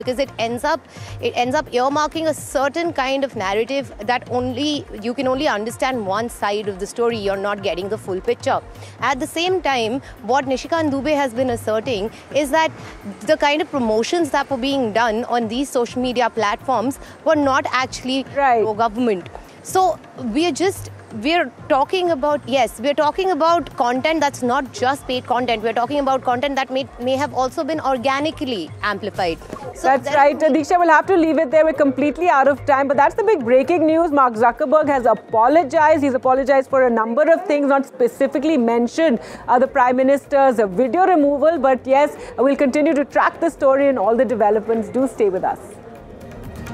because it ends up earmarking a certain kind of narrative that you can only understand one side of the story. You're not getting the full picture. At the same time, what Nishikant Dubey has been asserting is that the kind of promotions that were being done on these social media platforms were not actually pro-government. So we're talking about content that's not just paid content. We're talking about content that may have also been organically amplified. So that's right. Deeksha, we'll have to leave it there. We're completely out of time. But that's the big breaking news. Mark Zuckerberg has apologized. He's apologized for a number of things, not specifically mentioned the Prime Minister's video removal. But yes, we'll continue to track the story and all the developments. Do stay with us.